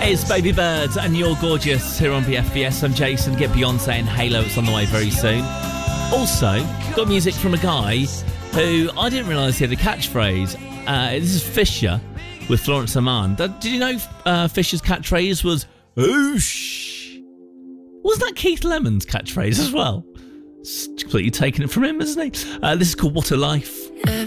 It's Baby Bird and You're Gorgeous here on BFBS. I'm Jason. Get Beyonce and Halo. It's on the way very soon. Also, got music from a guy who I didn't realise he had a catchphrase. This is Fisher with Florence Aman. Did you know Fisher's catchphrase was "Oosh"? Wasn't that Keith Lemon's catchphrase as well? It's completely taken it from him, isn't he? This is called What a Life.